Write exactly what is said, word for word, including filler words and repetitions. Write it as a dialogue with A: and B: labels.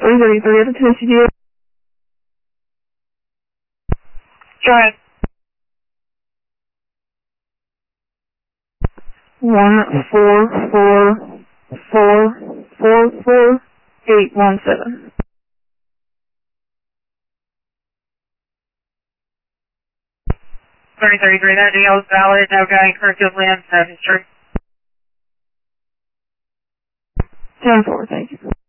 A: three thirty-three at the Tennessee D A.
B: Go ahead.
A: One four four four four four eight one seven.
B: thirty thirty-three, that deal is valid. No guy, Kirkfield Land, no history.
A: ten four, thank you.